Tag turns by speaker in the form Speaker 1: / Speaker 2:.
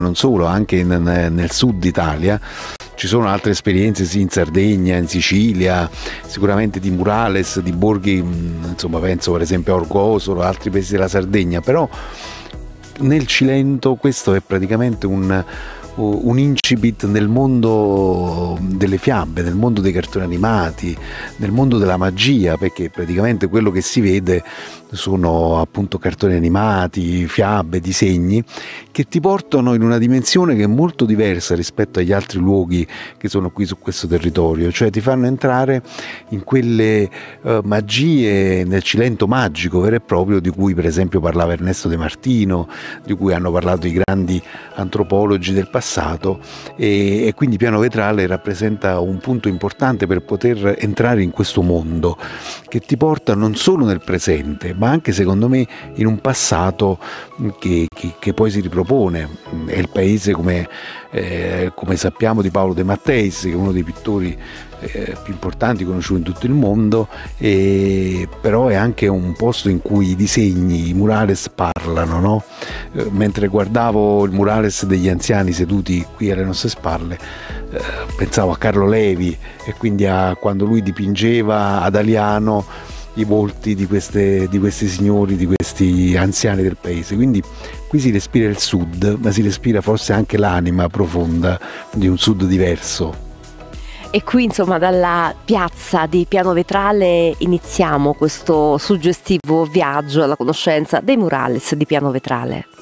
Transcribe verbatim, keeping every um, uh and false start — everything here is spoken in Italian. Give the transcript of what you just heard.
Speaker 1: non solo, anche in, nel sud Italia. Ci sono altre esperienze, sì, in Sardegna, in Sicilia, sicuramente di murales, di borghi, insomma penso per esempio a Orgosolo, altri paesi della Sardegna, però nel Cilento questo è praticamente un, un incipit nel mondo delle fiabe, nel mondo dei cartoni animati, nel mondo della magia, perché praticamente quello che si vede sono appunto cartoni animati, fiabe, disegni che ti portano in una dimensione che è molto diversa rispetto agli altri luoghi che sono qui su questo territorio, cioè ti fanno entrare in quelle uh, magie, nel Cilento magico vero e proprio, di cui per esempio parlava Ernesto De Martino, di cui hanno parlato i grandi antropologi del passato, e, e quindi Piano Vetrale rappresenta un punto importante per poter entrare in questo mondo che ti porta non solo nel presente, ma anche secondo me in un passato che, che, che poi si ripropone. È il paese, come, eh, come sappiamo, di Paolo De Matteis, che è uno dei pittori eh, più importanti conosciuti in tutto il mondo, e, però è anche un posto in cui i disegni, i murales parlano, no? Eh, mentre guardavo il murales degli anziani seduti qui alle nostre spalle, eh, pensavo a Carlo Levi e quindi a quando lui dipingeva ad Aliano i volti di, queste, di questi signori, di questi anziani del paese. Quindi qui si respira il sud, ma si respira forse anche l'anima profonda di un sud diverso.
Speaker 2: E qui insomma dalla piazza di Piano Vetrale iniziamo questo suggestivo viaggio alla conoscenza dei murales di Piano Vetrale.